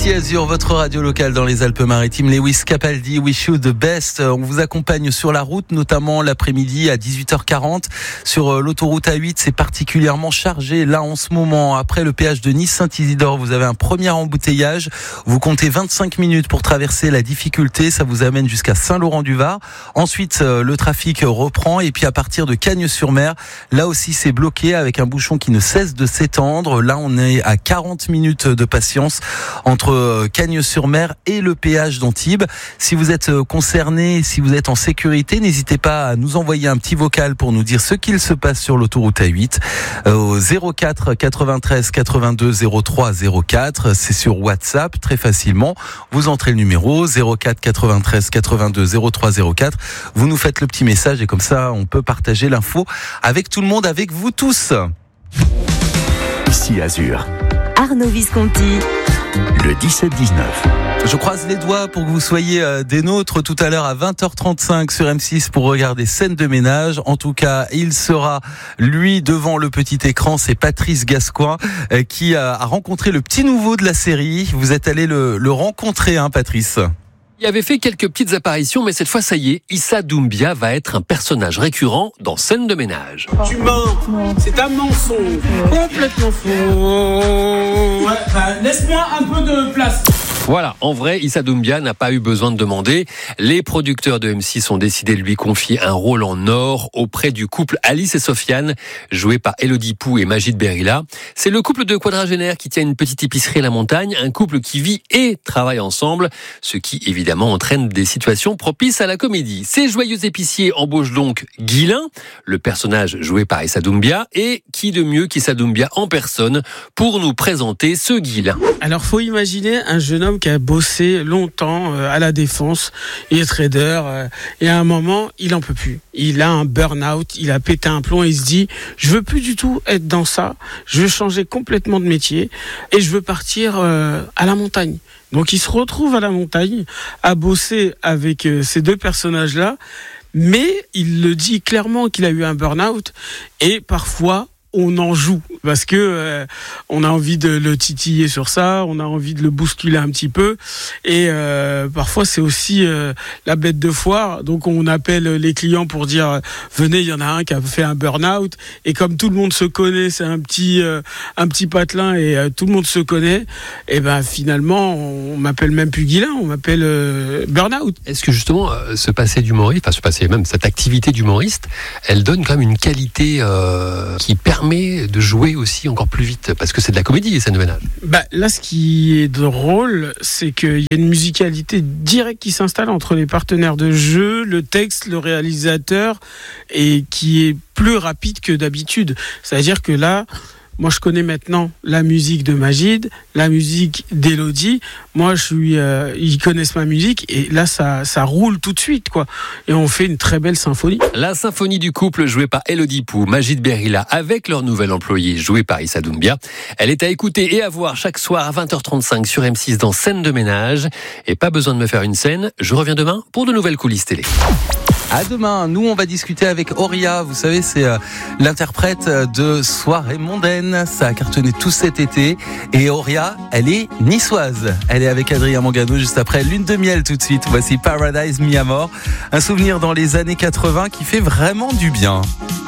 Ici Azur, votre radio locale dans les Alpes-Maritimes. Lewis Capaldi, Wish You the Best. On vous accompagne sur la route, notamment l'après-midi à 18h40. Sur l'autoroute A8, c'est particulièrement chargé. Là, en ce moment, après le péage de Nice-Saint-Isidore, vous avez un premier embouteillage. Vous comptez 25 minutes pour traverser la difficulté. Ça vous amène jusqu'à Saint-Laurent-du-Var. Ensuite, le trafic reprend. Et puis, à partir de Cagnes-sur-Mer, là aussi, c'est bloqué avec un bouchon qui ne cesse de s'étendre. Là, on est à 40 minutes de patience entre Cagnes-sur-Mer et le péage d'Antibes. Si vous êtes concerné, si vous êtes en sécurité, n'hésitez pas à nous envoyer un petit vocal pour nous dire ce qu'il se passe sur l'autoroute A8 au 04 93 82 03 04. C'est sur WhatsApp, très facilement. Vous entrez le numéro 04 93 82 03 04. Vous nous faites le petit message et comme ça, on peut partager l'info avec tout le monde, avec vous tous. Ici Azur. Arnaud Visconti. Le 17-19. Je croise les doigts pour que vous soyez des nôtres tout à l'heure à 20h35 sur M6 pour regarder Scène de ménage. En tout cas, il sera, lui, devant le petit écran. C'est Patrice Gascoigne qui a rencontré le petit nouveau de la série. Vous êtes allé le rencontrer, hein, Patrice? Il avait fait quelques petites apparitions, mais cette fois, ça y est, Issa Doumbia va être un personnage récurrent dans Scène de ménage. Tu mens, c'est un mensonge, complètement faux. Ouais, laisse-moi un peu de place. Voilà, en vrai, Issa Doumbia n'a pas eu besoin de demander. Les producteurs de M6 ont décidé de lui confier un rôle en or auprès du couple Alice et Sofiane, joué par Elodie Pou et Majid Berila. C'est le couple de quadragénaires qui tient une petite épicerie à la montagne, un couple qui vit et travaille ensemble, ce qui évidemment entraîne des situations propices à la comédie. Ces joyeux épiciers embauchent donc Guylain, le personnage joué par Issa Doumbia, et qui de mieux qu'Issa Doumbia en personne pour nous présenter ce Guylain. Alors, faut imaginer un jeune homme qui a bossé longtemps à la défense, il est trader, et à un moment, il en peut plus. Il a un burn-out, il a pété un plomb et il se dit, je veux plus du tout être dans ça, je veux changer complètement de métier et je veux partir à la montagne. Donc il se retrouve à la montagne, à bosser avec ces deux personnages-là, mais il le dit clairement qu'il a eu un burn-out et parfois, on en joue parce que on a envie de le titiller sur ça, on a envie de le bousculer un petit peu et parfois c'est aussi la bête de foire. Donc on appelle les clients pour dire venez, il y en a un qui a fait un burn-out et comme tout le monde se connaît, c'est un petit patelin et tout le monde se connaît, et ben finalement on m'appelle même plus Guylain, on m'appelle burn-out. Est-ce que justement ce passé d'humoriste, même cette activité d'humoriste, elle donne quand même une qualité qui permet de jouer aussi encore plus vite, parce que c'est de la comédie, Scène de ménage. Là, ce qui est drôle, c'est qu'il y a une musicalité directe qui s'installe entre les partenaires de jeu, le texte, le réalisateur, et qui est plus rapide que d'habitude. C'est-à-dire que là, moi, je connais maintenant la musique de Majid, la musique d'Elodie. Moi, ils connaissent ma musique et là, ça roule tout de suite, quoi. Et on fait une très belle symphonie. La symphonie du couple jouée par Elodie Pou, Majid Berila, avec leur nouvel employé joué par Issa Doumbia. Elle est à écouter et à voir chaque soir à 20h35 sur M6 dans Scène de ménage. Et pas besoin de me faire une scène. Je reviens demain pour de nouvelles coulisses télé. À demain, nous on va discuter avec Auria, vous savez c'est l'interprète de Soirée mondaine, ça a cartonné tout cet été et Auria, elle est niçoise, elle est avec Adrien Mangano juste après Lune de miel tout de suite, voici Paradise Mi Amor, un souvenir dans les années 80 qui fait vraiment du bien.